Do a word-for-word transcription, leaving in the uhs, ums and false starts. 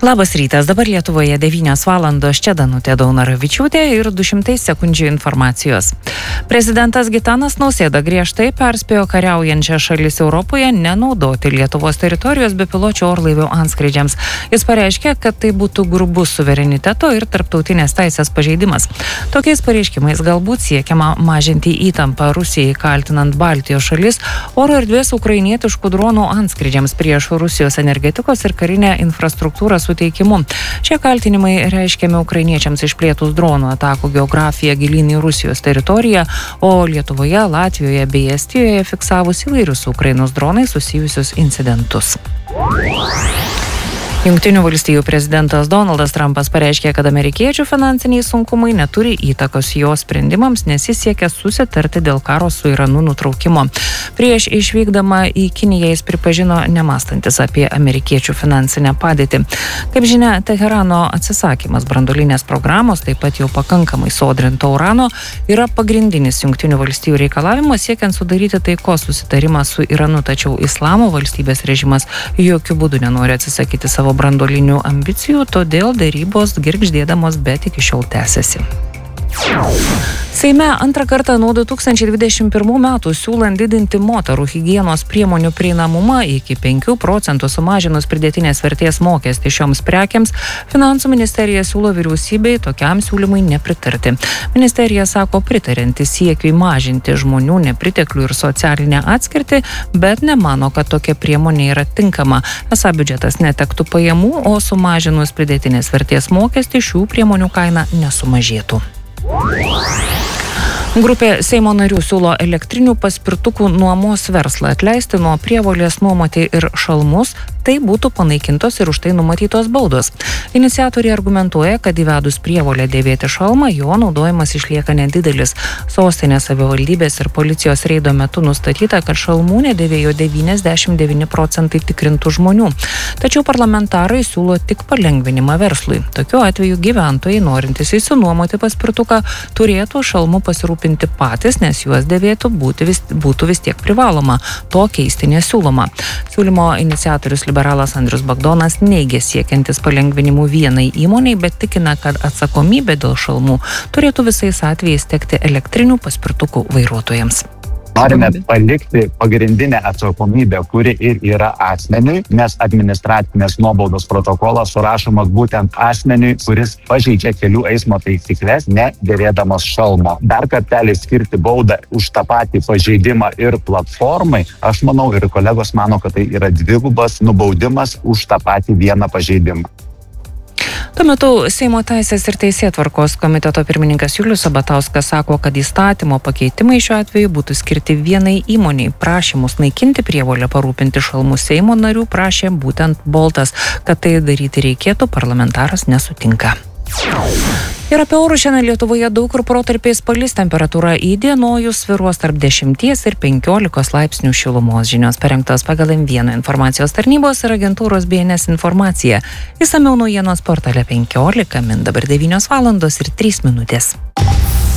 Labas rytas, dabar Lietuvoje devynios valandos, čia Danutė Daunoravičiūtė ir du šimtai sekundžių informacijos. Prezidentas Gitanas Nausėda griežtai perspėjo kariaujančią šalis Europoje nenaudoti Lietuvos teritorijos bepiločių orlaivių antskrydžiams. Jis pareiškė, kad tai būtų grubus suvereniteto ir tarptautinės teisės pažeidimas. Tokiais pareiškimais galbūt siekiama mažinti įtampą Rusijai, kaltinant Baltijos šalis oro erdvės ukrainietiškų dronų antskrydžiams prieš Rusijos energetikos ir karinę infrastruktūrą suteikimu. Šie kaltinimai reiškiami ukrainiečiams išplėtus dronų atakų geografiją gilyn į Rusijos teritoriją, o Lietuvoje, Latvijoje bei Estijoje fiksavus įvairius su Ukrainos dronais susijusius incidentus. Jungtinių valstijų prezidentas Donaldas Trumpas pareiškė, kad amerikiečių finansiniai sunkumai neturi įtakos jo sprendimams, nes jis siekia susitarti dėl karo su Iranu nutraukimo. Prieš išvykdama į Kiniją jis pripažino nemąstantis apie amerikiečių finansinę padėtį. Kaip žinia, Teherano atsisakymas branduolinės programos, taip pat jau pakankamai sodrinto urano, yra pagrindinis Jungtinių valstijų reikalavimas siekiant sudaryti taikos susitarimą su Iranu, tačiau Islamo valstybės režimas jokių būdų nenori atsisakyti savo branduolinių ambicijų, todėl derybos girgždėdamos, bet iki šiol tęsiasi. Seime antrą kartą nuo du tūkstančiai dvidešimt pirmų metų siūlant didinti moterų higienos priemonių prieinamumą iki penkių procentų sumažinus pridėtinės vertės mokestį šioms prekiams, Finansų ministerija siūlo vyriausybei tokiam siūlymui nepritarti. Ministerija sako pritarianti siekiui mažinti žmonių nepriteklių ir socialinę atskirtį, bet nemano, kad tokia priemonė yra tinkama. Esą biudžetas netektų pajamų, o sumažinus pridėtinės vertės mokestį šių priemonių kaina nesumažėtų. Grupė Seimo narių siūlo elektrinių paspirtukų nuomos verslą atleisti nuo prievolės nuomoti ir šalmus, tai būtų panaikintos ir už tai numatytos baudos. Iniciatoriai argumentuoja, kad įvedus prievolę dėvėti šalmą, jo naudojimas išlieka nedidelis. Sostinės savivaldybės ir policijos reido metu nustatyta, kad šalmų nedėvėjo devyniasdešimt devyni procentai tikrintų žmonių. Tačiau parlamentarai siūlo tik palengvinimą verslui. Tokiu atveju gyventojai, norintys išsinuomoti paspirtuką, turėtų šalmu pasirūpinti patys, nes juos dėvėtų būti vis, būtų vis tiek privaloma. To keisti nesiūloma. Siūlymo iniciatorius liberalas Andrius Bagdonas neigė siekiantis palengvinimų vienai įmoniai, bet tikina, kad atsakomybė dėl šalmų turėtų visais atvejais tekti elektrinių paspirtukų vairuotojams. Norime palikti pagrindinę atsakomybę, kuri ir yra asmeniui, nes administracinės nuobaudos protokolas surašomas būtent asmeniui, kuris pažeidžia kelių eismo taisyklės, nedėvėdamas šalmo. Dar kartelį skirti baudą už tą patį pažeidimą ir platformai, aš manau ir kolegos mano, kad tai yra dvigubas nubaudimas už tą patį vieną pažeidimą. Tuo metu Seimo teisės ir teisėtvarkos komiteto pirmininkas Julius Sabatauskas sako, kad įstatymo pakeitimai šiuo atveju būtų skirti vienai įmoniai. Prašymus naikinti prievolę parūpinti šalmus Seimo narių prašė būtent Boltas. Kad tai daryti reikėtų, parlamentaras nesutinka. Ir apie orus šiandien Lietuvoje daug kur protarpiais palis, temperatūra įdienojus svyruos tarp dešimties ir penkiolikos laipsnių šilumos. Žinios parengtos pagal M vieną informacijos tarnybos ir agentūros B N S informaciją. Išsamiau naujienos portale penkiolika min dabar devynios valandos ir trys minutės.